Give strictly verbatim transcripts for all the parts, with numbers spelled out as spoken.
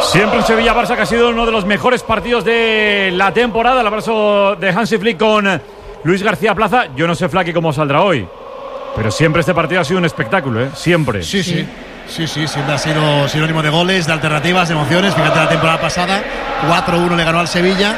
Siempre un Sevilla-Barça que ha sido uno de los mejores partidos de la temporada. El abrazo de Hansi Flick con Luis García Plaza. Yo no sé, Flaky, cómo saldrá hoy, pero siempre este partido ha sido un espectáculo, ¿eh? Siempre. Sí, sí. Sí, sí, siempre ha sido sinónimo de goles, de alternativas, de emociones. Fíjate, la temporada pasada cuatro uno le ganó al Sevilla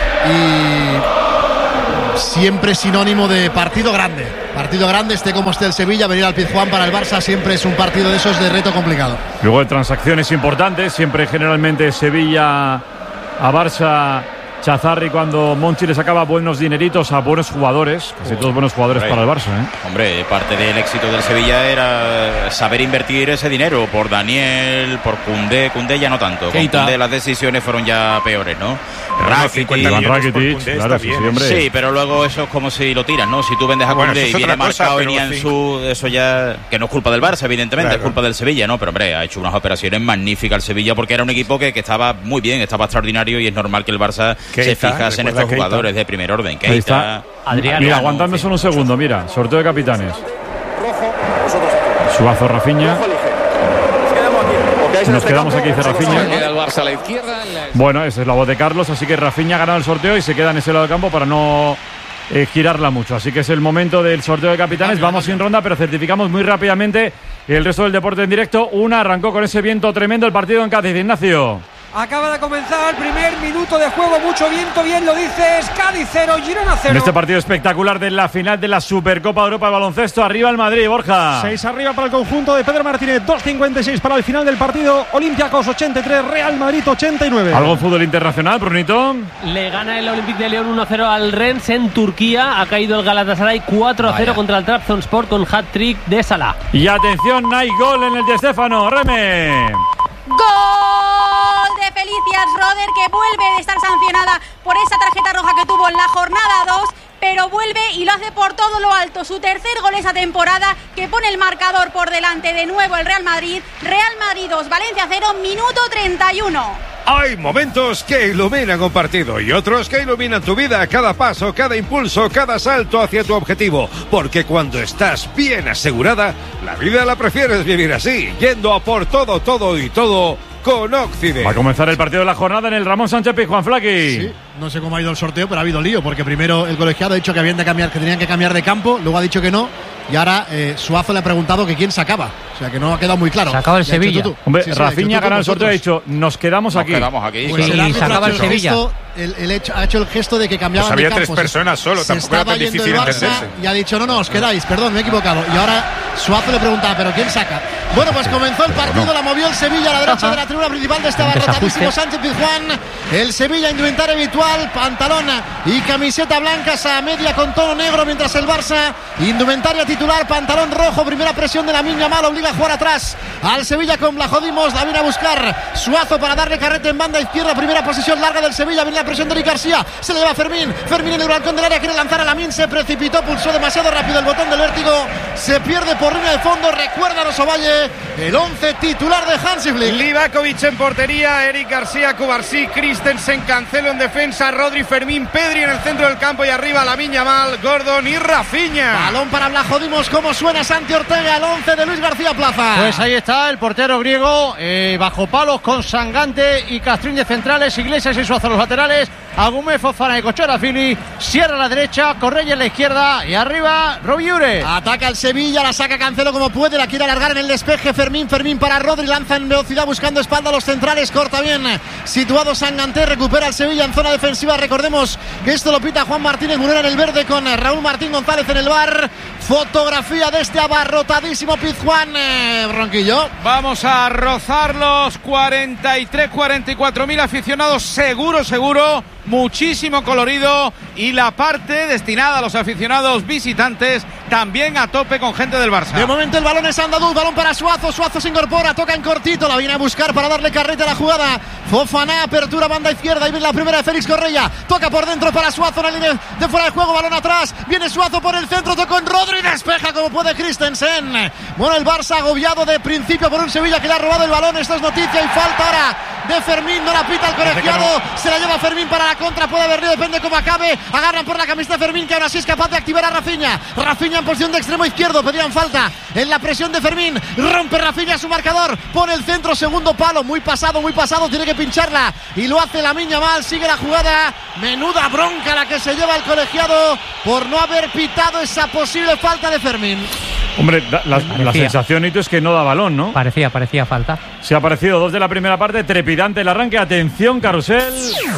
y siempre sinónimo de partido grande. Partido grande, esté como esté el Sevilla, venir al Pizjuán para el Barça siempre es un partido de esos de reto complicado. Luego de transacciones importantes, siempre generalmente Sevilla a Barça. Chazarri, cuando Monchi le sacaba buenos dineritos a buenos jugadores, casi todos buenos jugadores hombre, para el Barça, ¿eh? Hombre, parte del éxito del Sevilla era saber invertir ese dinero por Daniel, por Koundé. Koundé ya no tanto, con Koundé las decisiones fueron ya peores, ¿no? Rakitic, Iván Rakitic, claro, sí, sí, hombre. Sí, pero luego eso es como si lo tiran, ¿no? Si tú vendes a bueno, Koundé y viene marcado cosa, y ni en sí. su... Eso ya... Que no es culpa del Barça, evidentemente, claro. Es culpa del Sevilla, ¿no? Pero, hombre, ha hecho unas operaciones magníficas el Sevilla porque era un equipo que, que estaba muy bien, estaba extraordinario y es normal que el Barça se fijase en estos jugadores de primer orden. Ahí está. Adrián. Mira, aguantadme solo un segundo, mira. Sorteo de capitanes. Suazo, Rafinha. Nos quedamos aquí, dice Rafinha. Bueno, esa es la voz de Carlos, así que Rafinha ha ganado el sorteo y se queda en ese lado del campo para no eh, girarla mucho. Así que es el momento del sorteo de capitanes. Vamos sin ronda, pero certificamos muy rápidamente el resto del deporte en directo. Una arrancó con ese viento tremendo el partido en Cádiz. Ignacio. Acaba de comenzar el primer minuto de juego, mucho viento, bien lo dices, Cádiz cero, Girona cero. En este partido espectacular de la final de la Supercopa de Europa de baloncesto, arriba el Madrid, Borja. seis arriba para el conjunto de Pedro Martínez, dos cincuenta y seis para el final del partido, Olympiacos ochenta y tres, Real Madrid ochenta y nueve. ¿Algo en fútbol internacional, Brunito? Le gana el Olympique de León uno a cero al Rennes en Turquía, ha caído el Galatasaray cuatro a cero Vaya. Contra el Trabzonspor con hat-trick de Salah. Y atención, hay gol en el de Stéfano, Reme. ¡Gol de Felicias Roder, que vuelve de estar sancionada por esa tarjeta roja que tuvo en la jornada dos, pero vuelve y lo hace por todo lo alto? Su tercer gol esa temporada, que pone el marcador por delante de nuevo el Real Madrid. Real Madrid dos, Valencia cero, minuto treinta y uno. Hay momentos que iluminan un partido y otros que iluminan tu vida, cada paso, cada impulso, cada salto hacia tu objetivo. Porque cuando estás bien asegurada, la vida la prefieres vivir así, yendo a por todo, todo y todo con Occident. Va a comenzar el partido de la jornada en el Ramón Sánchez Pizjuán, Flaky. Sí, no sé cómo ha ido el sorteo, pero ha habido lío, porque primero el colegiado ha dicho que habían de cambiar, que tenían que cambiar de campo, luego ha dicho que no, y ahora eh, Suazo le ha preguntado que quién sacaba. O sea que no ha quedado muy claro. Sacaba el Sevilla. Tú, tú. Hombre, sí, sí, Rafinha ha ganado el sorteo y ha dicho, nos quedamos nos aquí. Quedamos aquí. Pues sí, el y sacaba el Sevilla. Gesto, el, el hecho, ha hecho el gesto de que cambiaban pues había de campo. tres personas solo, se tampoco era tan yendo difícil el Barça entenderse. y ha dicho, no, no, os quedáis, perdón, me he equivocado. Y ahora Suazo le preguntaba, ¿pero quién saca? Bueno, pues comenzó el partido, no. La movió el Sevilla a la derecha de la tribuna principal de este abarrotadísimo Sánchez Pizjuán. El Sevilla, indumentaria habitual, pantalón y camiseta blancas a media con tono negro, mientras el Barça, indumentaria titular, pantalón rojo, primera presión de la Miña Mal, obliga a jugar atrás al Sevilla con Blajodimos, la viene a buscar Suazo para darle carrete en banda izquierda, primera posición larga del Sevilla, viene la presión de Eric García, se le lleva Fermín, Fermín en el balcón del área, quiere lanzar a Lamine, se precipitó, pulsó demasiado rápido el botón del vértigo, se pierde por línea de fondo, recuerda a Ovalle, el once titular de Hansi Flick. Livakovic en portería, Eric García, Cubarsí, Christensen, Cancelo en defensa, Rodri, Fermín, Pedri en el centro del campo y arriba Lamine Yamal, Gordon y Rafinha. Balón para Blajodimos, cómo suena Santi Ortega, el once de Luis García Plaza. Pues ahí está el portero griego, eh, bajo palos con Sangante y Castrín de centrales, Iglesias y Suazo a los laterales, Agumé, Fofana y Cochera Fili, Sierra a la derecha, Correia en la izquierda y arriba Robiure. Ataca el Sevilla, la saca Cancelo como puede, la quiere alargar en el despeje, Fermín, Fermín para Rodri, lanza en velocidad buscando espalda a los centrales, corta bien, situado Sangante, recupera el Sevilla en zona defensiva, recordemos que esto lo pita Juan Martínez Munera en el verde con Raúl Martín González en el bar. Fotografía de este abarrotadísimo Pizjuán, eh, Ronquillo. Vamos a rozar los cuarenta y tres, cuarenta y cuatro mil aficionados, seguro, seguro. Muchísimo colorido y la parte destinada a los aficionados visitantes también a tope con gente del Barça. De momento el balón es andaluz, balón para Suazo, Suazo se incorpora, toca en cortito, la viene a buscar para darle carrete a la jugada. Fofana, apertura, banda izquierda, y viene la primera de Félix Correia, toca por dentro para Suazo en la línea de fuera de juego, balón atrás, viene Suazo por el centro, toca en Rodri, despeja como puede Christensen. Bueno, el Barça agobiado de principio por un Sevilla que le ha robado el balón, esto es noticia y falta ahora de Fermín, no la pita el colegiado, no. Se la lleva Fermín para la contra, puede haber río, depende cómo acabe. Agarran por la camiseta de Fermín, que ahora sí es capaz de activar a Rafinha. Rafinha en posición de extremo izquierdo, pedían falta en la presión de Fermín. Rompe Rafinha su marcador, pone el centro, segundo palo, muy pasado, muy pasado, tiene que pincharla y lo hace Lamine Yamal. Sigue la jugada, menuda bronca la que se lleva el colegiado por no haber pitado esa posible falta de Fermín. Hombre, la, la, la sensación, Nito, es que no da balón, ¿no? Parecía, parecía falta. Se ha aparecido dos de la primera parte, trepidante el arranque. Atención, Carrusel.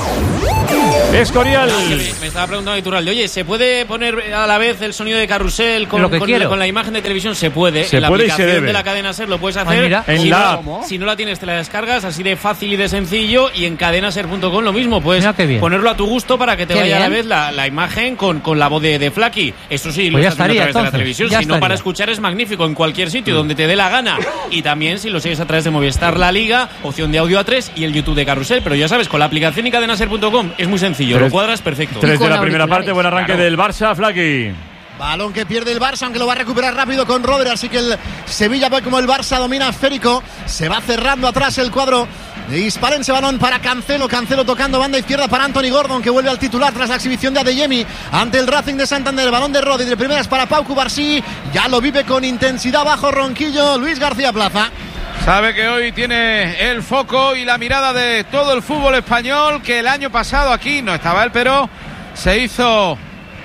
Escorial. Me estaba preguntando Iturralde, oye, ¿se puede poner a la vez el sonido de Carrusel con, con, con la imagen de televisión? Se puede. Se en la puede aplicación y se debe. de la cadena SER lo puedes hacer. Ay, mira, si, en no, la si no la tienes, te la descargas, así de fácil y de sencillo. Y en cadenaser punto com lo mismo, puedes ponerlo a tu gusto para que te qué vaya bien. a la vez la, la imagen con, con la voz de, de Flaky. Eso sí, pues lo estás haciendo a través entonces, de la televisión. Si estaría. no, para escuchar es magnífico en cualquier sitio donde te dé la gana. Y también si lo sigues a través de Movistar La Liga, opción de audio A tres y el YouTube de Carrusel. Pero ya sabes, con la aplicación y cadenaser punto com es muy sencillo, tres, lo cuadras perfecto. Tres de la primera parte, buen arranque claro. del Barça, Flaky. Balón que pierde el Barça, aunque lo va a recuperar rápido con Rodri, así que el Sevilla ve como el Barça domina esférico. Se va cerrando atrás el cuadro de Hispalense. Balón para Cancelo, Cancelo tocando banda izquierda para Anthony Gordon, que vuelve al titular tras la exhibición de Adeyemi ante el Racing de Santander. Balón de Rodri, de primeras para Pau Cubarsí, ya lo vive con intensidad bajo Ronquillo, Luis García Plaza. Sabe que hoy tiene el foco y la mirada de todo el fútbol español, que el año pasado aquí no estaba él, pero se hizo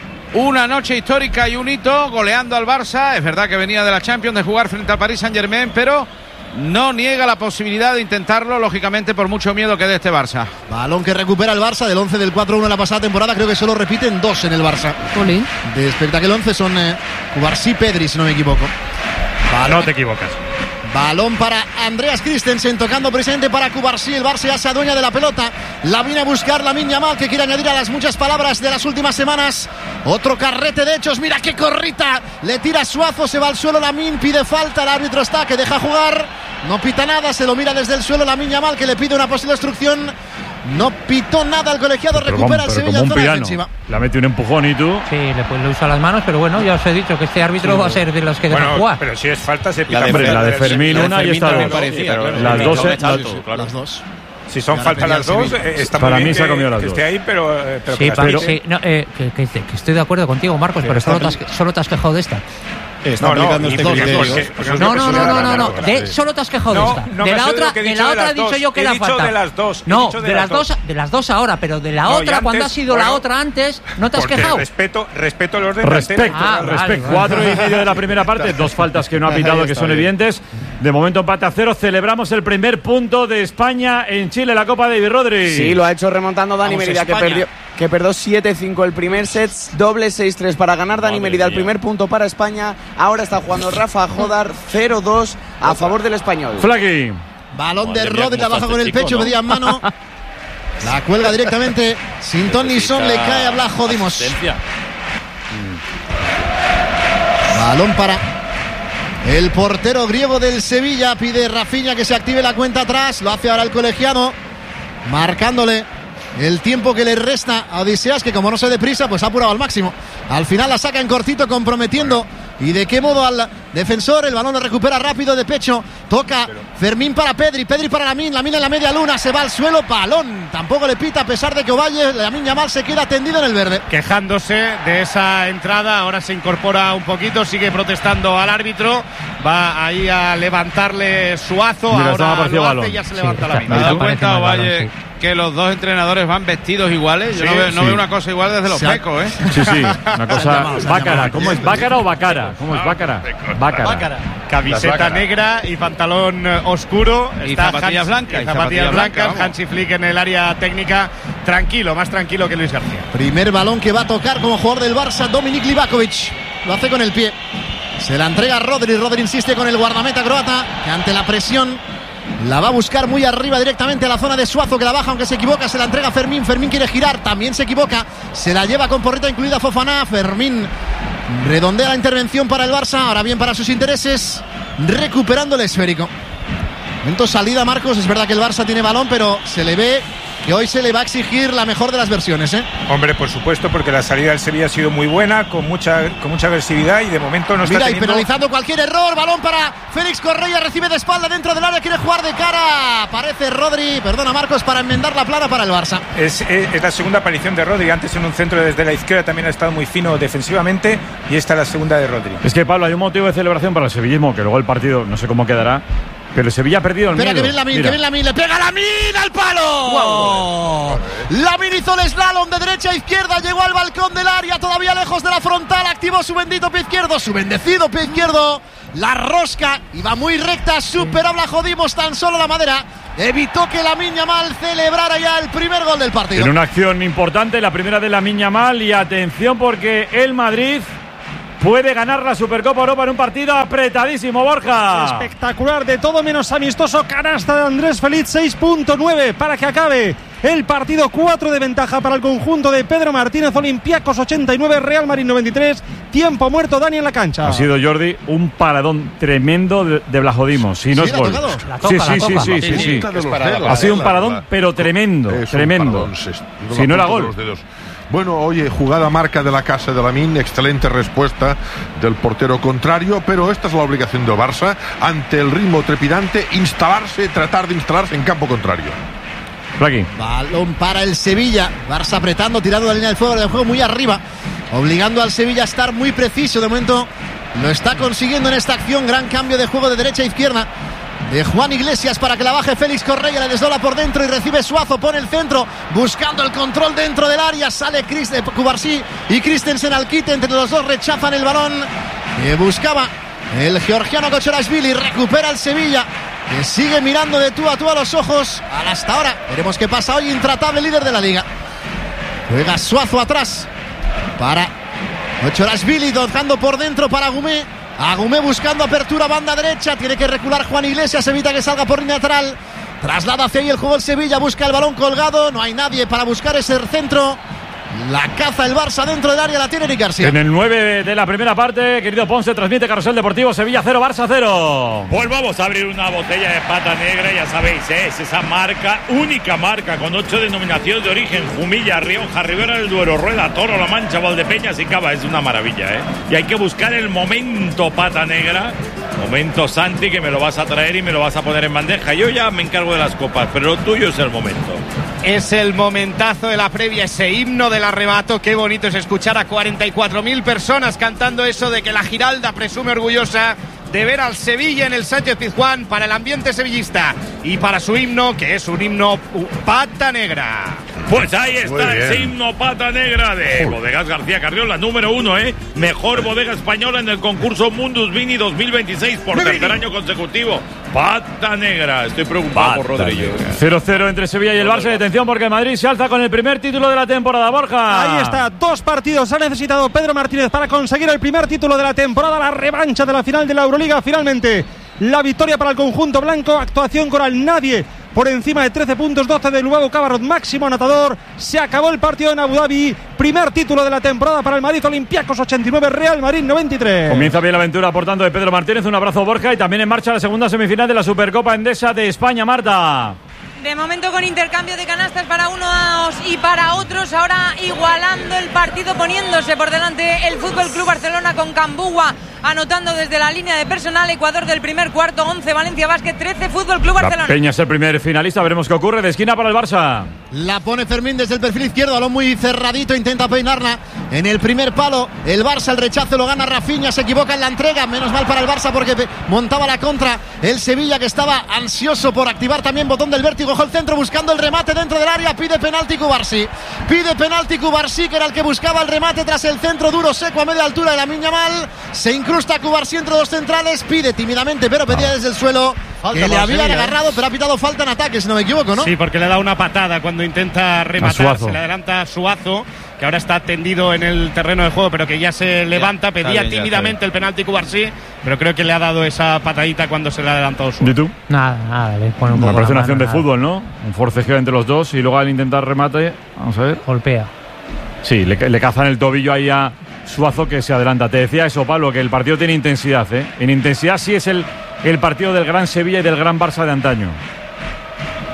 una noche histórica y un hito goleando al Barça. Es verdad que venía de la Champions, de jugar frente al Paris Saint-Germain, pero no niega la posibilidad de intentarlo, lógicamente por mucho miedo que dé este Barça. Balón que recupera el Barça del once del cuatro uno de la pasada temporada. Creo que solo repiten dos en el Barça. Olín. De espectáculo once son eh, Cubarsí, Pedri, si no me equivoco. Balón. No te equivocas. Balón para Andreas Christensen, tocando presente para Cubarsí. El Barça ya se adueña de la pelota. La viene a buscar Lamine Yamal, que quiere añadir a las muchas palabras de las últimas semanas. Otro carrete de hechos. Mira qué corrita. Le tira Suazo, se va al suelo Lamine, pide falta. El árbitro está que deja jugar. No pita nada, se lo mira desde el suelo Lamine Yamal, que le pide una posible obstrucción. No pitó nada el colegiado, pero recupera el Sevilla en zona defensiva. La mete un empujón y tú. Sí, le, pues, le usa las manos, pero bueno, ya os he dicho que este árbitro sí, va a ser de los que bueno, dejan jugar. Pero si es falta, se pita. La de, la de Fermín, una y esta dos. Las dos, las dos. Si son faltas las dos, eh, está para muy mí bien se ha que, comido las que dos. esté ahí, pero, eh, pero sí, que, pero, sí, no, eh, que, que, que estoy de acuerdo contigo, Marcos, pero, pero solo, te has, solo te has quejado de esta. Está no, no, este porque, porque no, no, no, no, no, no, de, solo te has quejado no, de esta. No de la otra, de, de la otra he dicho yo que he era dicho falta. de las dos. No, de, de las dos, de las dos ahora, pero de la no, otra, antes, cuando ha sido bueno, la otra antes, no te has quejado. Respeto, respeto el orden. Respecto, ah, respecto. Vale, Cuatro y medio de la primera parte, dos faltas que no ha pitado que son bien. evidentes. De momento empate a cero. Celebramos el primer punto de España en Chile, la Copa David Rodri. Sí, lo ha hecho remontando Dani Vamos Merida, que perdió, que perdió siete cinco el primer set, doble seis tres para ganar Dani Madre Merida, mía. El primer punto para España. Ahora está jugando Rafa Jodar, cero dos a favor del español. Flaqui. Balón de Rodri, la baja con el pecho, ¿no? Pedía en mano. La cuelga directamente, sin ton ni son, le cae a Blas, jodimos. Balón para el portero griego del Sevilla, pide Rafinha que se active la cuenta atrás, lo hace ahora el colegiado, marcándole el tiempo que le resta a Odiseas, que como no se deprisa, pues ha apurado al máximo. Al final la saca en cortito, comprometiendo. ¿Y de qué modo al defensor? El balón lo recupera rápido de pecho. Toca Pero... Fermín para Pedri, Pedri para Lamine, Lamine en la media luna, se va al suelo, balón. Tampoco le pita a pesar de que Ovalle, Lamine Yamal se queda tendido en el verde. Quejándose de esa entrada, ahora se incorpora un poquito, sigue protestando al árbitro. Va ahí a levantarle Suazo, Mira, ahora lo hace y ya se levanta sí, Lamine. ¿Te has dado cuenta, Ovalle, sí. que los dos entrenadores van vestidos iguales? Yo sí, no, veo, no sí. veo una cosa igual desde los pecos, ¿eh? Sí, sí, una cosa bácara. ¿Cómo es bácara o bácara? ¿Cómo es bácara? Bácara. Bácara. Camiseta negra y pantalón oscuro. Y zapatillas blancas. Y zapatillas blancas. Hansi Flick en el área técnica. Tranquilo, más tranquilo que Luis García. Primer balón que va a tocar como jugador del Barça, Dominik Livakovic. Lo hace con el pie. Se la entrega a Rodri. Rodri insiste con el guardameta croata, que ante la presión la va a buscar muy arriba directamente a la zona de Suazo, que la baja aunque se equivoca, se la entrega a Fermín, Fermín quiere girar, también se equivoca, se la lleva con porrita incluida Fofana, Fermín redondea la intervención para el Barça, ahora bien para sus intereses, recuperando el esférico. Momento salida, Marcos, es verdad que el Barça tiene balón, pero se le ve que hoy se le va a exigir la mejor de las versiones, ¿eh? Hombre, por supuesto, porque la salida del Sevilla ha sido muy buena, con mucha, con mucha agresividad y de momento no está Mira, teniendo... y penalizando cualquier error, balón para Félix Correia, recibe de espalda dentro del área, quiere jugar de cara, aparece Rodri, perdona Marcos, para enmendar la plana para el Barça. Es, es, es la segunda aparición de Rodri, antes en un centro desde la izquierda también ha estado muy fino defensivamente y esta es la segunda de Rodri. Es que Pablo, hay un motivo de celebración para el sevillismo, que luego el partido no sé cómo quedará, pero el Sevilla ha perdido el Espera, miedo. que viene Lamine, Mira. que viene Lamine, le pega Lamine al palo. Wow. Lamine hizo el slalom de derecha a izquierda, llegó al balcón del área, todavía lejos de la frontal, activó su bendito pie izquierdo, su bendecido pie izquierdo, la rosca, iba muy recta, superable, jodimos tan solo la madera, evitó que Lamine Yamal celebrara ya el primer gol del partido. En una acción importante, la primera de Lamine Yamal, y atención porque el Madrid puede ganar la Supercopa Europa en un partido apretadísimo, Borja. Espectacular, de todo menos amistoso, canasta de Andrés Feliz, seis punto nueve para que acabe el partido, cuatro de ventaja para el conjunto de Pedro Martínez. Olympiacos ochenta y nueve, Real Madrid noventa y tres, tiempo muerto Dani en la cancha. Ha sido, Jordi, un paradón tremendo de, de Blajodimos, si no ¿Sí, es gol. la Sí, sí, sí, sí, sí, sí. Ha sido un paradón, pero tremendo, tremendo. Si no era gol. Bueno, oye, jugada marca de la casa de Lamine, excelente respuesta del portero contrario, pero esta es la obligación de Barça, ante el ritmo trepidante, instalarse, tratar de instalarse en campo contrario. Aquí. Balón para el Sevilla, Barça apretando, tirando la línea del fuego del juego muy arriba, obligando al Sevilla a estar muy preciso. De momento lo está consiguiendo en esta acción, gran cambio de juego de derecha a izquierda de Juan Iglesias para que la baje Félix Correia, le desdobla por dentro y recibe Suazo, pone el centro, buscando el control dentro del área, sale Chris de Cubarsí y Christensen al quite, entre los dos rechazan el balón que buscaba el georgiano Kochorashvili, recupera el Sevilla, que sigue mirando de tú a tú a los ojos al hasta ahora, veremos qué pasa hoy, intratable líder de la liga. Juega Suazo atrás para Kochorashvili, dejando por dentro para Gumé. Agumé buscando apertura, banda derecha, tiene que recular Juan Iglesias, evita que salga por línea lateral, traslada hacia ahí el juego el Sevilla, busca el balón colgado, no hay nadie para buscar ese centro, la caza el Barça dentro del área, la tiene Eric García. En el nueve de la primera parte, querido Ponce, transmite Carrusel Deportivo, Sevilla cero, Barça cero. Pues vamos a abrir una botella de pata negra, ya sabéis, ¿eh? Es esa marca, única marca, con ocho denominaciones de origen: Jumilla, Rioja, Ribera del Duero, Rueda, Toro, La Mancha, Valdepeñas y Cava. Es una maravilla, ¿eh? Y hay que buscar el momento pata negra, momento Santi, que me lo vas a traer y me lo vas a poner en bandeja. Yo ya me encargo de las copas, pero lo tuyo es el momento. Es el momentazo de la previa, ese himno del arrebato. Qué bonito es escuchar a cuarenta y cuatro mil personas cantando eso de que la Giralda presume orgullosa de ver al Sevilla en el Sánchez Pizjuán, para el ambiente sevillista y para su himno, que es un himno pata negra. Pues ahí está ese himno pata negra de Bodegas García Carrión, la número uno, ¿eh? Mejor bodega española en el concurso Mundus Vini dos mil veintiséis por tercer año consecutivo. Pata negra. Estoy preocupado por Rodríguez. cero cero entre Sevilla y el Barça. Atención porque el Madrid se alza con el primer título de la temporada, Borja. Ahí está, dos partidos ha necesitado Pedro Martínez para conseguir el primer título de la temporada, la revancha de la final de la Euroliga. Finalmente, la victoria para el conjunto blanco, actuación con al nadie por encima de trece puntos, doce de Lubavo Cabarrot, máximo anotador. Se acabó el partido en Abu Dhabi. Primer título de la temporada para el Madrid. Olympiacos ochenta y nueve, Real Madrid noventa y tres. Comienza bien la aventura, por tanto, de Pedro Martínez. Un abrazo, Borja. Y también en marcha la segunda semifinal de la Supercopa Endesa de España, Marta. De momento con intercambio de canastas para unos y para otros, ahora igualando el partido, poniéndose por delante el Fútbol Club Barcelona con Cambugua anotando desde la línea de personal. Ecuador del primer cuarto, once Valencia Basket, trece Fútbol Club Barcelona. La Peña es el primer finalista, veremos qué ocurre. De esquina para el Barça. La pone Fermín desde el perfil izquierdo, balón muy cerradito, intenta peinarla en el primer palo. El Barça, el rechazo lo gana Rafinha, se equivoca en la entrega, menos mal para el Barça porque montaba la contra el Sevilla, que estaba ansioso por activar también botón del vértigo. Coge el centro buscando el remate dentro del área, pide penalti Cubarsí, pide penalti Cubarsí, que era el que buscaba el remate tras el centro duro seco a media altura de Lamine Yamal. Se incrusta Cubarsí entre dos centrales, pide tímidamente pero pedía desde el suelo falta que le habían Sevilla, agarrado, pero ha pitado falta en ataque, si no me equivoco, ¿no? Sí, porque le da una patada cuando intenta rematar, se le adelanta a Suazo, que ahora está tendido en el terreno de juego, pero que ya se levanta, pedía bien, tímidamente el penalti Cubarsí, pero creo que le ha dado esa patadita cuando se le ha adelantado Suazo. ¿Y tú? Nada, nada, le pone un poco. Me parece una mano, acción nada. de fútbol, ¿no? Un forcejeo entre los dos y luego al intentar remate, vamos a ver. Golpea. Sí, le, le cazan el tobillo ahí a Suazo, que se adelanta. Te decía eso, Pablo, que el partido tiene intensidad, ¿eh? En intensidad sí es el, el partido del gran Sevilla y del gran Barça de antaño.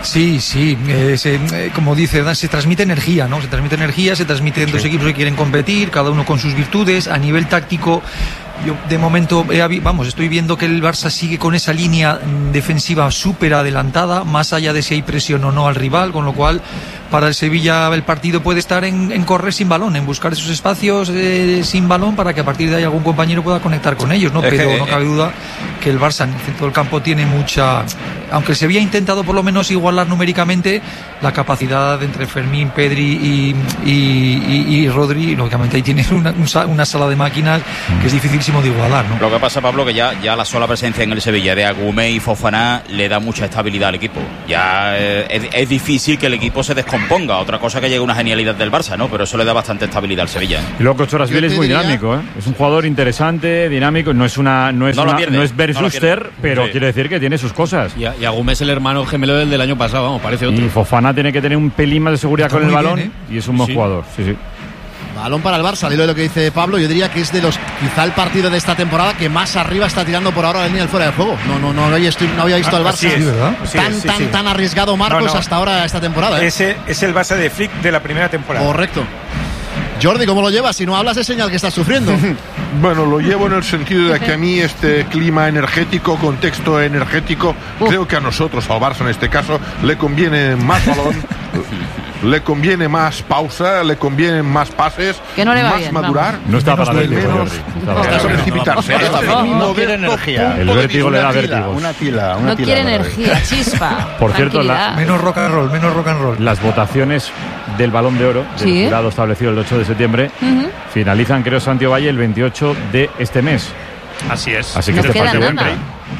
Sí, sí, eh, se, eh, como dice Dan, se transmite energía, ¿no? Se transmite energía, se transmiten dos equipos que quieren competir, cada uno con sus virtudes. A nivel táctico, yo de momento, eh, vamos, estoy viendo que el Barça sigue con esa línea defensiva súper adelantada, más allá de si hay presión o no al rival, con lo cual para el Sevilla el partido puede estar en, en correr sin balón, en buscar esos espacios eh, sin balón para que a partir de ahí algún compañero pueda conectar con ellos, ¿no? Pero no cabe duda que el Barça en el centro del campo tiene mucha, aunque el Sevilla ha intentado por lo menos igualar numéricamente, la capacidad entre Fermín, Pedri y, y, y, y Rodri, lógicamente ahí tienes una, una sala de máquinas que es dificilísimo de igualar, ¿no? Lo que pasa, Pablo, que ya, ya la sola presencia en el Sevilla de Agumé y Fofana le da mucha estabilidad al equipo. Ya eh, es, es difícil que el equipo se descomponga. Otra cosa que llegue una genialidad del Barça, ¿no? Pero eso le da bastante estabilidad al Sevilla, ¿eh? Y luego Cochorasvili es muy diría... dinámico, ¿eh? Es un jugador interesante, dinámico. No es una, no es no una, pierde, no es Bersuster, no pero sí. Quiere decir que tiene sus cosas. Y, y Agumé es el hermano gemelo del del año pasado, vamos, parece otro. Y Fofana tiene que tener un pelín más de seguridad Está con el balón, bien, ¿eh? Y es un buen sí. jugador. Sí, sí. Balón para el Barça, al hilo de lo que dice Pablo, yo diría que es de los, quizá el partido de esta temporada que más arriba está tirando por ahora la línea del fuera de juego. No, no, no, había, estoy, no había visto al Barça es, tan, es, sí, tan, sí. tan arriesgado Marcos no, no. hasta ahora esta temporada, ¿eh? Ese es el Barça de Flick de la primera temporada. Correcto. Jordi, ¿cómo lo llevas? Si no hablas es señal que estás sufriendo. Bueno, lo llevo en el sentido de que a mí este clima energético, contexto energético, uh. creo que a nosotros, al Barça en este caso, le conviene más balón, le conviene más pausa, le conviene más pases, que no le va más bien, madurar, vamos. no está menos, para vértigo, menos no precipitarse. No, no, no, no, no quiere energía. El vértigo le da vértigo. Una pila, una no pila quiere energía, chispa. Por cierto, la, menos rock and roll, menos rock and roll. Las votaciones del Balón de Oro, del ¿Sí? jurado establecido el ocho de septiembre, uh-huh. finalizan, creo, Santiago Valle el veintiocho de este mes. Así es. Así que Nos este partido buen play.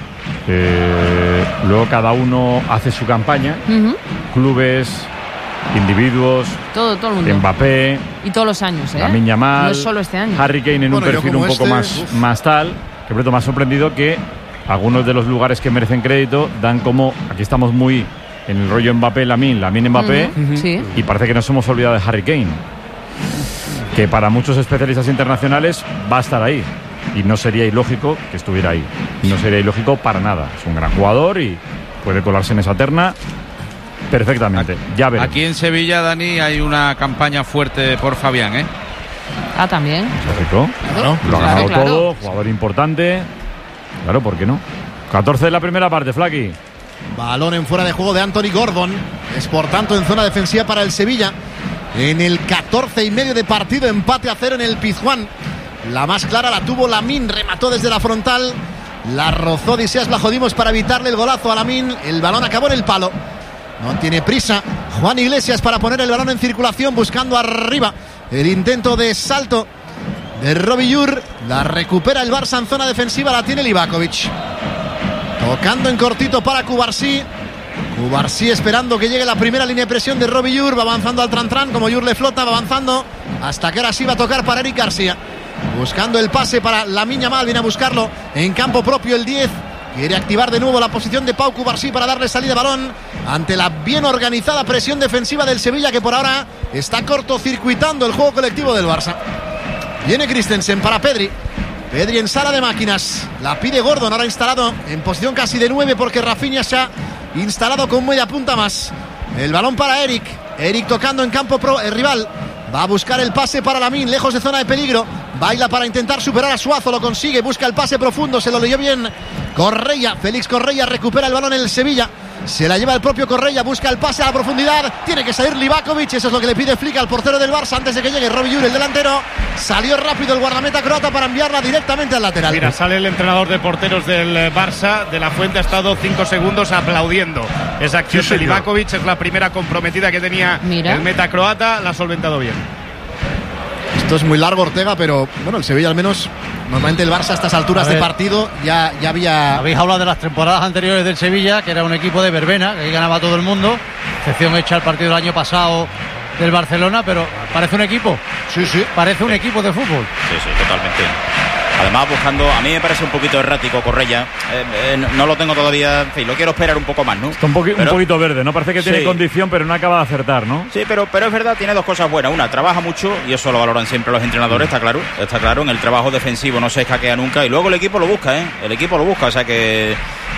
Eh, luego cada uno hace su campaña. Uh-huh. Clubes, individuos, todo, todo el mundo. Mbappé. Y todos los años, ¿eh? Lamine Yamal. No es solo este año. Harry Kane en bueno, un perfil un poco este, más, más tal. Que pronto me ha sorprendido que algunos de los lugares que merecen crédito dan como. Aquí estamos muy en el rollo Mbappé, Lamine, Lamine Mbappé. Uh-huh. Sí. Y parece que nos hemos olvidado de Harry Kane. Que para muchos especialistas internacionales va a estar ahí. Y no sería ilógico que estuviera ahí. No sería ilógico para nada. Es un gran jugador y puede colarse en esa terna perfectamente. Ya veremos. Aquí en Sevilla, Dani, hay una campaña fuerte por Fabián, ¿eh? Ah, también. Lógico. Claro. Lo ha ganado claro, claro. todo. Jugador importante. Claro, ¿por qué no? catorce de la primera parte, Flaky. Balón en fuera de juego de Anthony Gordon. Es por tanto en zona defensiva para el Sevilla. En el catorce y medio de partido, empate a cero en el Pizjuán. La más clara la tuvo Lamine, remató desde la frontal, la rozó Odisías Blajodimos para evitarle el golazo a Lamine. El balón acabó en el palo. No tiene prisa Juan Iglesias para poner el balón en circulación, buscando arriba el intento de salto de Robillur. La recupera el Barça en zona defensiva, la tiene Livakovic. Tocando en cortito para Cubarsí. Cubarsí esperando que llegue la primera línea de presión de Robillur. Va avanzando al Tran-Tran, como Yur le flota, va avanzando hasta que ahora sí va a tocar para Eric García. Buscando el pase para Lamine Yamal, viene a buscarlo en campo propio el diez. Quiere activar de nuevo la posición de Pau Cubarsí para darle salida de balón ante la bien organizada presión defensiva del Sevilla, que por ahora está cortocircuitando el juego colectivo del Barça. Viene Christensen para Pedri. Pedri en sala de máquinas. La pide Gordon, ahora instalado en posición casi de nueve porque Rafinha se ha instalado con media punta más. El balón para Eric. Eric tocando en campo pro, el rival. Va a buscar el pase para Lamine, lejos de zona de peligro. Baila para intentar superar a Suazo, lo consigue. Busca el pase profundo, se lo leyó bien Correia. Félix Correia recupera el balón en el Sevilla. Se la lleva el propio Correia, busca el pase a la profundidad. Tiene que salir Livakovic, eso es lo que le pide Flick al portero del Barça antes de que llegue Robillur, el delantero. Salió rápido el guardameta croata para enviarla directamente al lateral. Mira, sale el entrenador de porteros del Barça. De la Fuente ha estado cinco segundos aplaudiendo esa acción sí, de Livakovic. Es la primera comprometida que tenía Mira. el meta croata. La ha solventado bien. Esto es muy largo, Ortega, pero bueno, el Sevilla al menos, normalmente el Barça a estas alturas a de partido ya, ya había... Habéis hablado de las temporadas anteriores del Sevilla, que era un equipo de verbena, que ahí ganaba todo el mundo, excepción hecha el partido del año pasado del Barcelona, pero parece un equipo. Sí, sí. Parece un equipo de fútbol. Sí, sí, totalmente. Además, buscando, a mí me parece un poquito errático Correia. Eh, eh, no lo tengo todavía, en fin, lo quiero esperar un poco más, ¿no? Está un, poqui- pero, un poquito verde, ¿no? Parece que sí. tiene condición, pero no acaba de acertar, ¿no? Sí, pero, pero es verdad, tiene dos cosas buenas. Una, trabaja mucho, y eso lo valoran siempre los entrenadores, está claro. Está claro, en el trabajo defensivo no se escaquea nunca. Y luego el equipo lo busca, ¿eh? El equipo lo busca, o sea que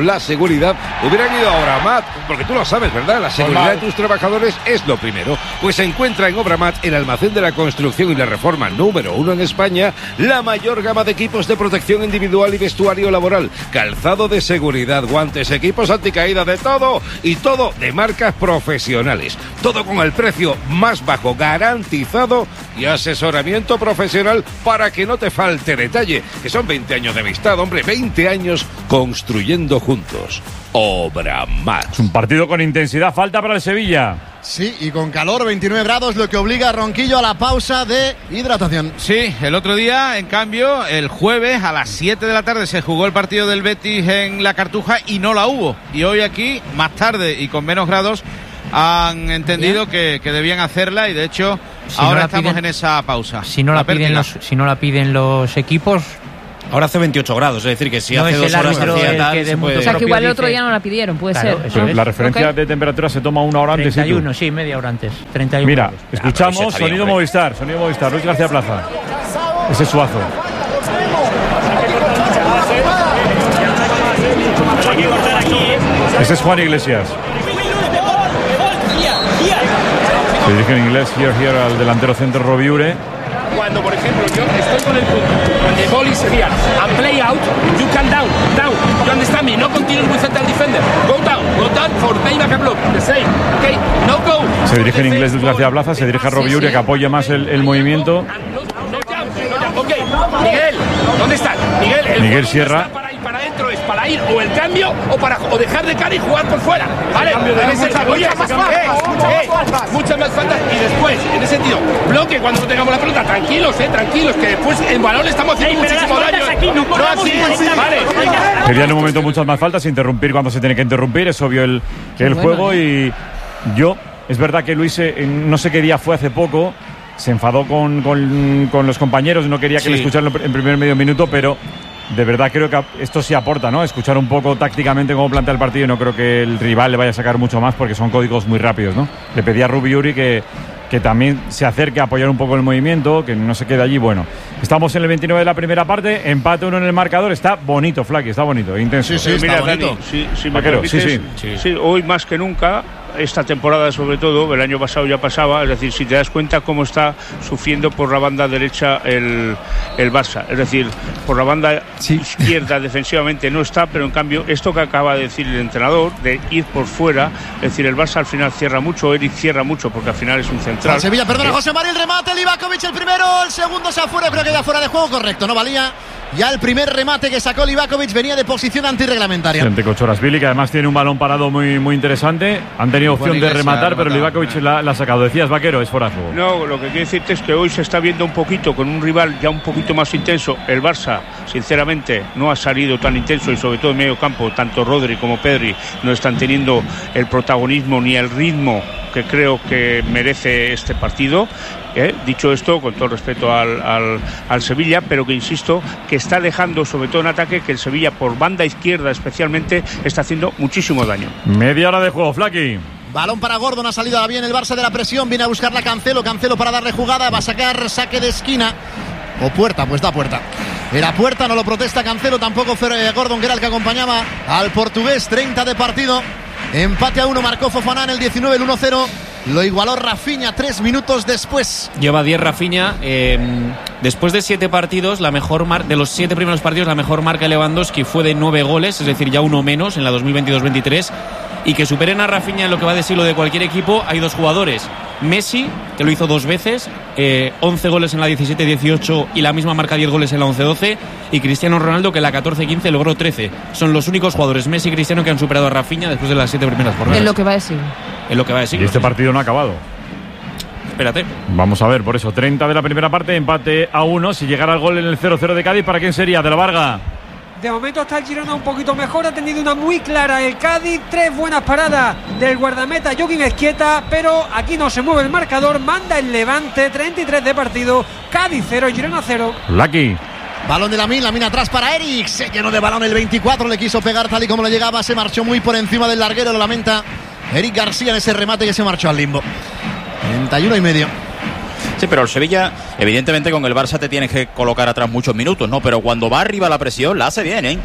la seguridad, hubieran ido a Obramat, porque tú lo sabes, ¿verdad? La seguridad de tus trabajadores es lo primero. Pues se encuentra en Obramat, el almacén de la construcción y la reforma número uno en España, la mayor gama de equipos de protección individual y vestuario laboral, calzado de seguridad, guantes, equipos anticaída, de todo, y todo de marcas profesionales. Todo con el precio más bajo garantizado y asesoramiento profesional para que no te falte detalle, que son veinte años de amistad, hombre, veinte años construyendo juntos. Obramat. Es un partido con intensidad, falta para el Sevilla. Sí, y con calor, veintinueve grados, lo que obliga a Ronquillo a la pausa de hidratación. Sí, el otro día, en cambio, el jueves a las siete de la tarde se jugó el partido del Betis en la Cartuja y no la hubo. Y hoy aquí, más tarde y con menos grados, han entendido que, que debían hacerla y de hecho si ahora no estamos piden, en esa pausa. Si no la, la piden los, si no la piden los equipos. Ahora hace veintiocho grados, es decir, que si no hace dos horas hacía tal, que puede... O sea, que igual el otro día no la pidieron, puede claro, ser. Pero la referencia okay. de temperatura se toma una hora antes. treinta y uno, sí, media hora antes. treinta y uno Mira, grados. escuchamos ah, sonido bien, Movistar, sonido Movistar, Luis García Plaza. Ese es Suazo. Ese es Juan Iglesias. Se dirige en inglés, here, here, al delantero centro Robiure. Cuando, por ejemplo, yo estoy con el punto, when the ball is here and play out, you can down, down, you understand me, no continue with central defender, go down, go down for payback and block, the same, okay, no go. Se dirige en inglés Luis García Plaza, se dirige a Robiure, sí, sí. que apoya más el, el movimiento. Ok, Miguel, ¿dónde está? Miguel, el Miguel Sierra. Para ir para adentro es para ir o el cambio o para o dejar de cara y jugar por fuera. Vale, debe ser muchas más faltas, muchas más faltas y después, en ese sentido, bloque cuando no tengamos la pelota, tranquilos, eh, tranquilos, que después en balón estamos haciendo hey, muchísimo daño. Aquí, no, no así, vale. Quería en un momento muchas más faltas, interrumpir cuando se tiene que interrumpir, es obvio el, el bueno, juego y yo, es verdad que Luis, eh, no sé qué día fue hace poco, se enfadó con, con, con los compañeros, no quería que sí. le escucharan en primer medio minuto, pero de verdad creo que esto sí aporta, ¿no? Escuchar un poco tácticamente cómo plantea el partido y no creo que el rival le vaya a sacar mucho más porque son códigos muy rápidos, ¿no? Le pedí a Rubiuri que, que también se acerque a apoyar un poco el movimiento, que no se quede allí. Bueno, estamos en el veintinueve de la primera parte, empate uno en el marcador, está bonito, Flaky, está bonito, intenso. Sí, sí, está mira, bonito. Dani, si, si me permites, sí, sí. Sí, hoy más que nunca, esta temporada sobre todo, el año pasado ya pasaba, es decir, si te das cuenta cómo está sufriendo por la banda derecha el, el Barça, es decir, por la banda sí. izquierda defensivamente no está, pero en cambio esto que acaba de decir el entrenador, de ir por fuera, es decir, el Barça al final cierra mucho, Eric cierra mucho porque al final es un central. Al Sevilla, perdona, José María, el remate, Livakovic el primero, el segundo se afuera, creo que ya fuera de juego, correcto, no valía. Ya el primer remate que sacó Livakovic venía de posición antirreglamentaria. Ante Cochorasvili, que además tiene un balón parado muy, muy interesante. Han tenido opción de rematar, pero Livakovic la, la ha sacado. Decías, Vaquero, es fuera de juego. No, lo que quiero decirte es que hoy se está viendo un poquito con un rival ya un poquito más intenso. El Barça, sinceramente, no ha salido tan intenso y sobre todo en medio campo, tanto Rodri como Pedri no están teniendo el protagonismo ni el ritmo que creo que merece este partido. Eh, dicho esto, con todo respeto al, al, al Sevilla, pero que insisto que está dejando, sobre todo en ataque, que el Sevilla por banda izquierda especialmente está haciendo muchísimo daño. Media hora de juego, Flaky. Balón para Gordon, ha salido bien el Barça de la presión, viene a buscarla Cancelo, Cancelo para darle jugada, va a sacar saque de esquina. O puerta, pues da puerta. Era puerta, no lo protesta Cancelo, tampoco fue Gordon, que era el que acompañaba al portugués. Treinta de partido, empate a uno, marcó Fofana en el diecinueve, el uno cero. Lo igualó Rafinha tres minutos después. Lleva diez Rafinha. Eh, después de siete partidos, la mejor mar- de los siete primeros partidos, la mejor marca de Lewandowski fue de nueve goles, es decir, ya uno menos en la dos mil veintidós veintitrés. Y que superen a Rafinha en lo que va de siglo de cualquier equipo, hay dos jugadores. Messi, que lo hizo dos veces, eh, once goles en la diecisiete dieciocho y la misma marca diez goles en la once doce. Y Cristiano Ronaldo, que en la catorce quince logró trece. Son los únicos jugadores, Messi y Cristiano, que han superado a Rafinha después de las siete primeras jornadas. En lo que va de siglo. En lo que va de siglo. Y este partido no ha acabado. Espérate. Vamos a ver, por eso, treinta de la primera parte, empate a uno. Si llegara el gol en el cero cero de Cádiz, ¿para quién sería? De la Varga. De momento está el Girona un poquito mejor, ha tenido una muy clara el Cádiz, tres buenas paradas del guardameta Joaquín Esquieta, pero aquí no se mueve el marcador, manda el Levante, treinta y tres de partido, Cádiz cero, Girona cero. Lucky. Balón de Lamine, Lamine atrás para Eric, se llenó de balón el veinticuatro, le quiso pegar tal y como le llegaba, se marchó muy por encima del larguero, lo lamenta Eric García en ese remate que se marchó al limbo. treinta y uno y medio. Sí, pero el Sevilla, evidentemente con el Barça te tienes que colocar atrás muchos minutos, ¿no? Pero cuando va arriba la presión, la hace bien, ¿eh?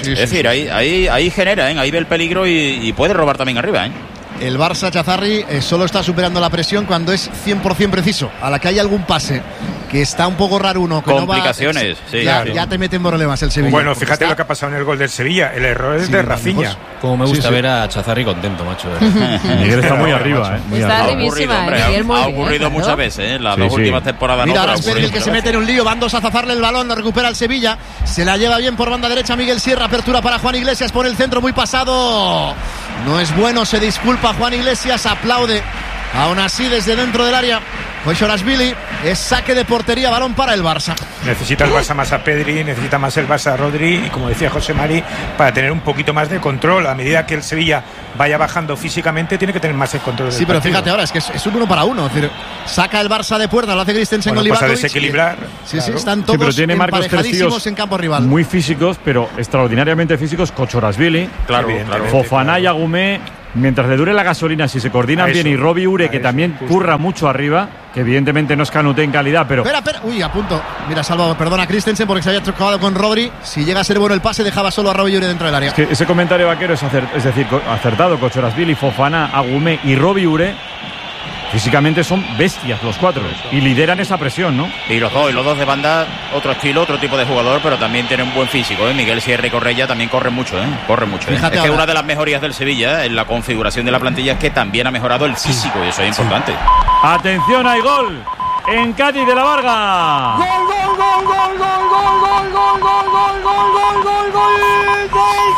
Sí, es sí, decir, sí. Ahí, ahí, ahí genera, ¿eh? Ahí ve el peligro y, y puede robar también arriba, ¿eh? El Barça, Chazarri, eh, solo está superando la presión cuando es cien por ciento preciso. A la que hay algún pase que está un poco raro uno, que complicaciones, no va, sí, ya, sí. ya te meten problemas el Sevilla. Bueno, fíjate está... lo que ha pasado en el gol del Sevilla. El error es sí, de Rafinha. Como me gusta sí, sí. ver a Chazarri contento, macho. Miguel está muy arriba, ¿eh? Muy está arriba. Ha ocurrido, hombre, ha, ha ocurrido bien, muchas veces, ¿eh? Las sí, dos sí. últimas temporadas. Mira, no, ahora es el que se mete en un lío. Van dos a zafarle el balón, lo recupera el Sevilla. Se la lleva bien por banda derecha Miguel Sierra. Apertura para Juan Iglesias por el centro, muy pasado. No es bueno, se disculpa Juan Iglesias, aplaude. Aún así, desde dentro del área, Koisorashvili, es saque de portería, balón para el Barça. Necesita el Barça más a Pedri, necesita más el Barça a Rodri, y como decía José Mari, para tener un poquito más de control. A medida que el Sevilla vaya bajando físicamente, tiene que tener más el control del Sí, pero partido. fíjate ahora, es que es, es un uno para uno. Es decir, saca el Barça de puerta, lo hace Christensen bueno, con pues a Livakovic. desequilibrar. Sí, claro. sí, están todos sí, pero tiene Marcos emparejadísimos en campo rival. Muy físicos, pero extraordinariamente físicos. Koisorashvili, claro, claro, Fofana claro. y Agumé. Mientras le dure la gasolina, si se coordinan bien, y Robbie Ure, que también justo. curra mucho arriba, que evidentemente no es Canute en calidad, pero... Espera, espera, uy, a punto. Mira, salva, perdona, Christensen porque se había chocado con Rodri. Si llega a ser bueno el pase, dejaba solo a Robbie Ure dentro del área. Es que ese comentario vaquero es, acer, es decir, acertado. Koisorashvili, Fofana, Agumé y Robbie Ure físicamente son bestias los cuatro y lideran esa presión, ¿no? Y los dos, y los dos de banda, otro estilo, otro tipo de jugador, pero también tienen un buen físico, ¿eh? Miguel Sierra y Correia también corren mucho, ¿eh? Corren mucho. ¿eh? Es que ahora. Una de las mejorías del Sevilla, ¿eh? En la configuración de la plantilla, es que también ha mejorado el físico, y eso es importante. Atención, hay gol en Cádiz de la Varga. Gol, gol, gol, gol, gol, gol, gol, gol, gol, gol, gol, gol, gol del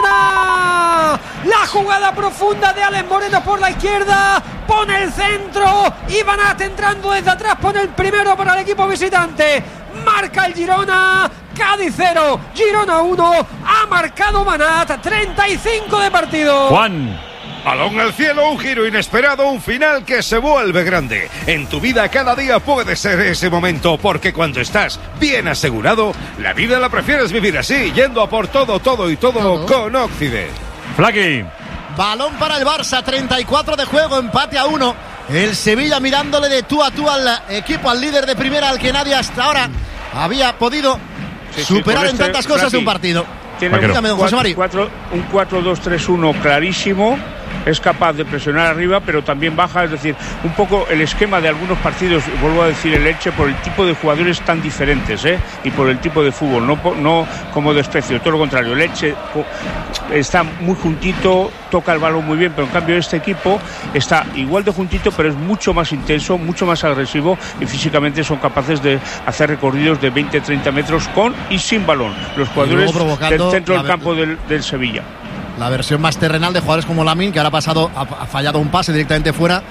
Girona. La jugada profunda de Alex Moreno por la izquierda, pone el centro, Ibanat entrando desde atrás, pone el primero para el equipo visitante, marca el Girona, Cádiz cero, Girona uno, ha marcado Banat, treinta y cinco de partido. Juan. Balón al cielo, un giro inesperado, un final que se vuelve grande. En tu vida cada día puede ser ese momento, porque cuando estás bien asegurado, la vida la prefieres vivir así, yendo a por todo, todo y todo, ¿todo? Con Occident. Flaqui. Balón para el Barça, treinta y cuatro de juego, empate a uno. El Sevilla mirándole de tú a tú al equipo, al líder de primera, al que nadie hasta ahora había podido sí, superar sí, en este, tantas cosas Flaqui, de un partido. Tiene Dígame, un cuatro dos tres uno clarísimo. Es capaz de presionar arriba, pero también baja, es decir, un poco el esquema de algunos partidos, vuelvo a decir el Elche, por el tipo de jugadores tan diferentes, ¿eh? Y por el tipo de fútbol, no, no como desprecio, todo lo contrario, el Elche está muy juntito, toca el balón muy bien, pero en cambio este equipo está igual de juntito, pero es mucho más intenso, mucho más agresivo, y físicamente son capaces de hacer recorridos de veinte a treinta metros con y sin balón, los jugadores del centro del campo del, del Sevilla. La versión más terrenal de jugadores como Lamine, que ahora ha pasado, ha fallado un pase directamente fuera,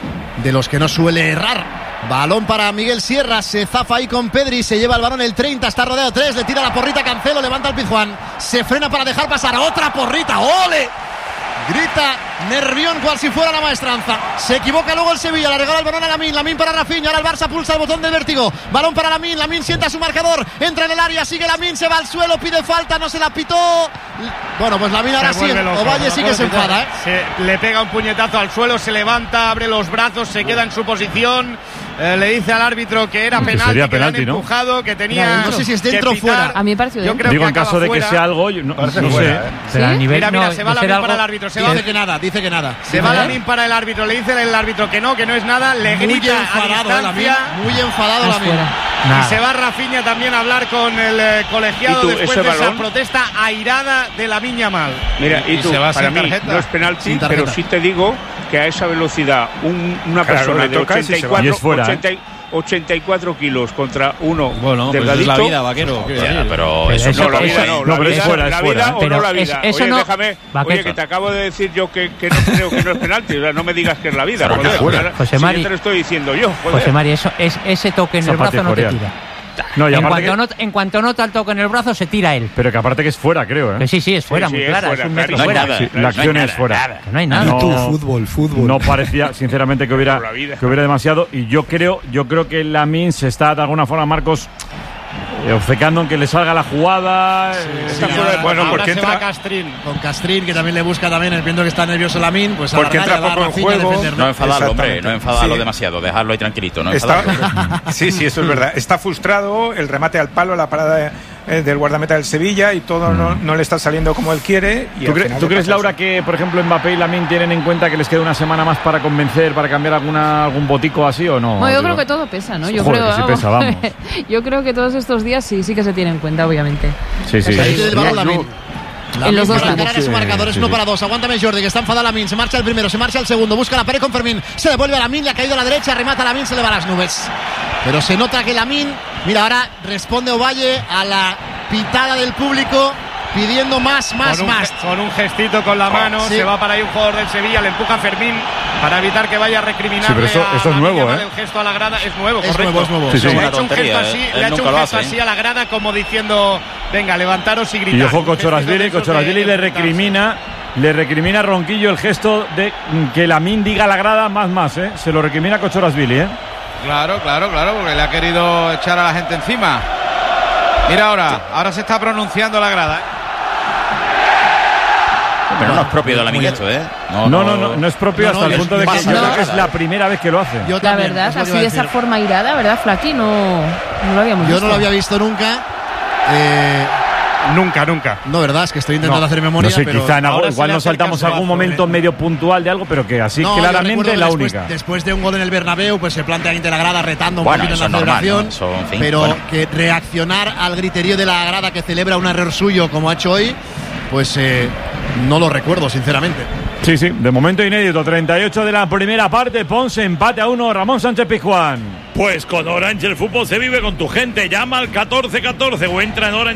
de los que no suele errar. Balón para Miguel Sierra, se zafa ahí con Pedri, se lleva el balón el treinta, está rodeado tres, le tira la porrita Cancelo, levanta el Pizjuán, se frena para dejar pasar otra porrita, ¡ole! Grita Nervión cual si fuera la maestranza. Se equivoca luego el Sevilla, le regala el balón a Lamine, Lamine para Rafinha, ahora el Barça pulsa el botón del vértigo. Balón para Lamine, Lamine sienta su marcador, entra en el área, sigue Lamine, se va al suelo, pide falta, no se la pitó. Bueno, pues Lamine ahora sí, Ovalle sí que se enfada, ¿eh? Se le pega un puñetazo al suelo, se levanta, abre los brazos, se queda en su posición. Eh, le dice al árbitro que era penalti, que, que penalti, le han empujado, ¿no? Que tenía. No sé si es dentro o fuera. A mí me parece yo creo Digo, que en caso de que sea algo, yo no, no sé. Fuera, ¿eh? ¿Sí? A nivel, mira, mira, no, se va Lamine para el árbitro. Se dice va, que nada, dice que nada. Se va Lamine para el árbitro, le dice el árbitro que no, que no es nada, le muy grita enfadado, a distancia. Lamine, muy enfadado no Lamine. Y se va Rafinha también a hablar con el eh, colegiado tú, después de balón? esa protesta airada de Lamine Yamal. Mira, y, y tú, para mí tarjeta. no es penalti, pero sí te digo que a esa velocidad un, una claro, persona de ochenta y cuatro, y es fuera, ochenta, ¿eh? ochenta y cuatro kilos contra uno bueno, delgadito. Pues es la vida, vaquero. Ya, pero, pero eso, eso no, la vida no. No, pero es fuera, es la fuera. vida o no la vida. Eso oye, no, déjame, vaquero. oye, que te acabo de decir yo que, que no creo que no es penalti. O sea, no me digas que es la vida. Claro, joder, fuera. José Mari, si te lo estoy diciendo yo. Joder. José Mari, eso, es, ese toque en el brazo no te tira. No, y en, cuanto que... not, en cuanto nota el toque en el brazo, se tira él. Pero que aparte que es fuera, creo, ¿eh? Que sí, sí, es fuera, sí, muy sí, clara. Es, fuera, es un claro. metro no fuera. Nada, sí, la acción no es fuera. Nada, no hay nada. No, tú, fútbol, fútbol. No parecía, sinceramente, que hubiera, que hubiera demasiado. Y yo creo, yo creo que Lamine se está, de alguna forma, Marcos, eh, obcecando en que le salga la jugada. Sí, eh, sí, ahora, ahora, bueno, ahora porque se entra va Castrín. Con Castrín, que también le busca también, viendo que está nervioso Lamine, pues porque alargar, entra poco en juego. No enfadarlo, hombre, no enfadarlo Sí. demasiado, dejarlo ahí tranquilito, no Está- enfadarlo. sí, sí, eso es verdad. Está frustrado, el remate al palo, la parada eh, del guardameta del Sevilla y todo no, no le está saliendo como él quiere. Y ¿Tú, al cre- final tú le crees, pasa Laura, que por ejemplo Mbappé y Lamine tienen en cuenta que les queda una semana más para convencer, para cambiar alguna algún botico así o no? Bueno, yo Digo, creo que todo pesa, ¿no? Yo Joder, creo, que sí pesa, vamos. yo creo que todos estos días sí, sí que se tiene en cuenta, obviamente. Sí, sí. Ahí tiene el balón Lamine. En los dos para lados. encarar ese marcador, es Sí, uno sí. para dos. Aguántame Jordi, que está enfadado Lamine. Se marcha el primero, se marcha el segundo. Busca la pared con Fermín. Se devuelve a Lamine, le ha caído a la derecha. Remata Lamine, se le va a las nubes. Pero se nota que Lamine, mira, ahora responde Ovalle a la pitada del público pidiendo más, más, con un, más. Con un gestito con la mano, Sí. se va para ahí un jugador del Sevilla, le empuja a Fermín para evitar que vaya a recriminarle Sí, pero eso- a eso es Lamine nuevo, Yamal ¿eh? el gesto a la grada. Es nuevo, Es correcto. nuevo, es nuevo. Sí, sí. Le Una ha hecho un tontería, gesto así, ¿eh? le Él ha hecho nunca un lo gesto hace, ¿eh? así a la grada como diciendo, venga, levantaros y gritar. Y ojo, Un gestito de Cochorasvili, esos de Cochorasvili le enfrentarse. recrimina, le recrimina a Ronquillo el gesto de mm, que Lamine diga a la grada más, más, ¿eh? Se lo recrimina a Cochorasvili, ¿eh? Claro, claro, claro, porque le ha querido echar a la gente encima. Mira ahora, ahora se está pronunciando la grada. ¿eh? Pero no es propio de Lamine esto, ¿eh? No, no, no, no es propio No, hasta no, el es- punto de que pasa yo la creo que es grada. la primera vez que lo hace. Yo La también, verdad, es lo que así iba a de esa decir. forma irada, ¿verdad, Flaqui? No, no lo habíamos Yo visto. no lo había visto nunca. Eh, Nunca, nunca. no, verdad, es que estoy intentando No, hacer memoria. No sé, pero quizá en algo- ahora se igual le nos acerca saltamos su algún brazo, momento eh. medio puntual de algo, pero que así No, yo claramente recuerdo la después, única. Después de un gol en el Bernabéu, pues se plantea ante la grada retando un Bueno, poquito eso en la es normal, celebración. ¿no? Eso, en fin, pero bueno. que reaccionar al griterío de la grada que celebra un error suyo como ha hecho hoy, pues eh, no lo recuerdo, sinceramente. Sí, sí, de momento inédito. treinta y ocho de la primera parte. Ponce empate a uno. Ramón Sánchez Pizjuán. Pues con Orange el fútbol se vive con tu gente. Llama al catorce catorce o entra en Orange.